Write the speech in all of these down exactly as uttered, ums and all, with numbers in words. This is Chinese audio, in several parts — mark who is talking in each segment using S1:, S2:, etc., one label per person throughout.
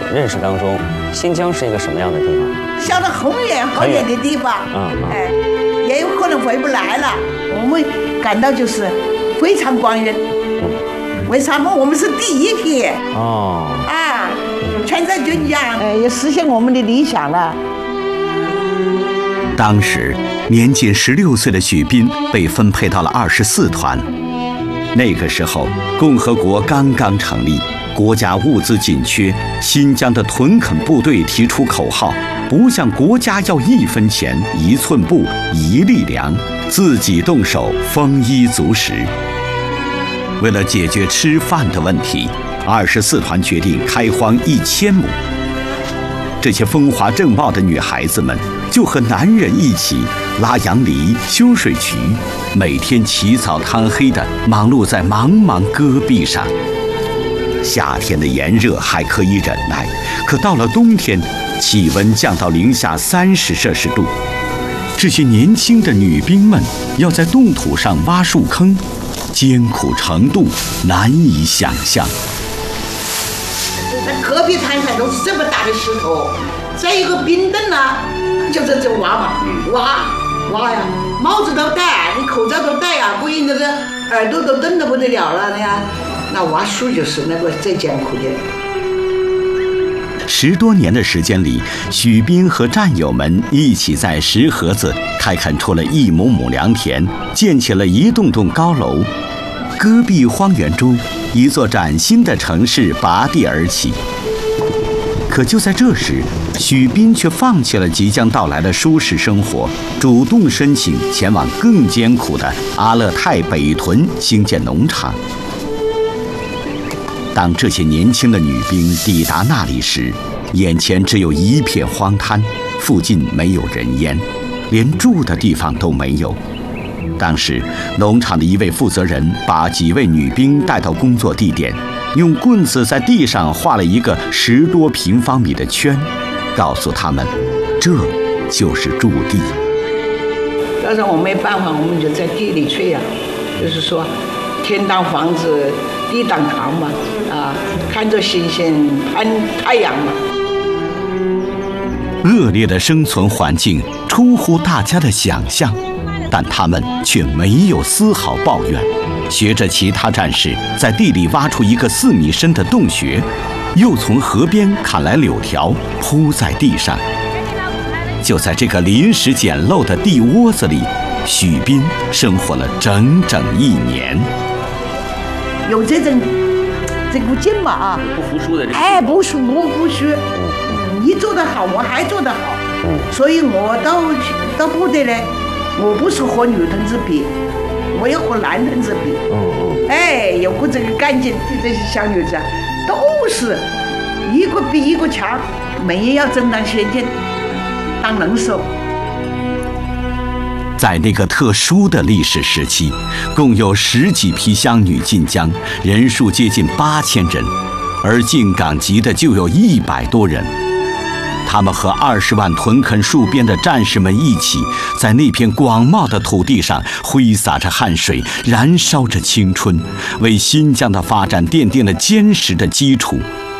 S1: 认识当中，新疆是一个什么样的地方？
S2: 想到很远很远的地方，
S1: 嗯嗯、
S2: 哎，也有可能回不来了。我们感到就是非常光荣。嗯、为什么我们是第一批？哦，啊，全在军疆，哎，也实现我们的理想了。
S3: 当时年仅十六岁的许斌被分配到了二十四团。那个时候，共和国刚刚成立，国家物资紧缺，新疆的屯垦部队提出口号：不向国家要一分钱、一寸布、一粒粮，自己动手，丰衣足食。为了解决吃饭的问题，二十四团决定开荒一千亩。这些风华正茂的女孩子们就和男人一起拉杨梨、修水渠，每天起早贪黑的忙碌在茫茫戈壁上。夏天的炎热还可以忍耐，可到了冬天，气温降到零下三十摄氏度。这些年轻的女兵们要在冻土上挖树坑，艰苦程度难以想象。
S2: 那戈壁滩上都是这么大的石头，再一个冰墩呢，就是这挖嘛，挖挖呀，帽子都戴，你口罩都戴呀，不然那个耳朵都瞪得不得了了呀。那挖树就是那个最艰苦的。
S3: 十多年的时间里，许斌和战友们一起在石河子开垦出了一亩亩良田，建起了一栋栋高楼。戈壁荒原中，一座崭新的城市拔地而起。可就在这时，许斌却放弃了即将到来的舒适生活，主动申请前往更艰苦的阿勒泰北屯兴建农场。当这些年轻的女兵抵达那里时，眼前只有一片荒滩，附近没有人烟，连住的地方都没有。当时，农场的一位负责人把几位女兵带到工作地点，用棍子在地上画了一个十多平方米的圈，告诉他们，这就是驻地。
S2: 要是我没办法，我们就在地里睡呀、啊，就是说，天当房子，地当床嘛，啊，看着星星，看太阳嘛。
S3: 恶劣的生存环境出乎大家的想象。但他们却没有丝毫抱怨，学着其他战士在地里挖出一个四米深的洞穴，又从河边砍来柳条铺在地上。就在这个临时简陋的地窝子里，许斌生活了整整一年。
S2: 有这种这股劲嘛啊，
S1: 不服输的这个，
S2: 哎，不服不服输，嗯，你做得好，我还做得好，嗯，所以我到到部队呢。我不是和女同志比，我要和男同志比。嗯嗯。哎，有过这个干劲，这些小女子都是一个比一个强，每人要争当先进，当能手。
S3: 在那个特殊的历史时期，共有十几批乡女进疆，人数接近八千人，而进港籍的就有一百多人。他们和二十万屯垦戍边的战士们一起，在那片广袤的土地上挥洒着汗水，燃烧着青春，为新疆的发展奠定了坚实的基础。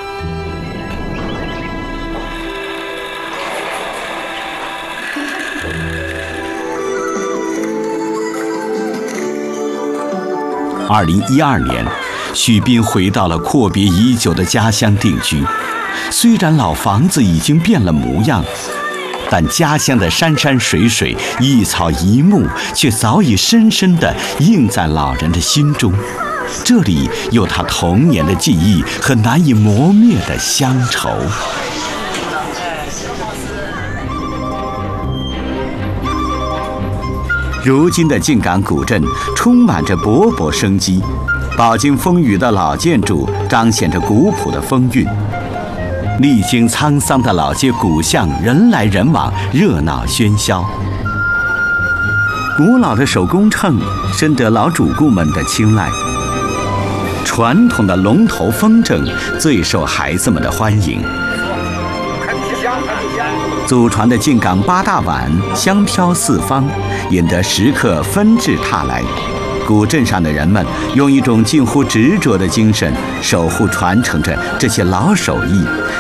S3: 二零一二年，许斌回到了阔别已久的家乡定居。虽然老房子已经变了模样，但家乡的山山水水、一草一木却早已深深地印在老人的心中。这里有他童年的记忆和难以磨灭的乡愁。如今的靖港古镇充满着勃勃生机，饱经风雨的老建筑彰显着古朴的风韵。历经沧桑的老街古巷，人来人往，热闹喧嚣。古老的手工秤深得老主顾们的青睐，传统的龙头风筝最受孩子们的欢迎。祖传的靖港八大碗香飘四方，引得食客纷至沓来。古镇上的人们用一种近乎执着的精神守护传承着这些老手艺，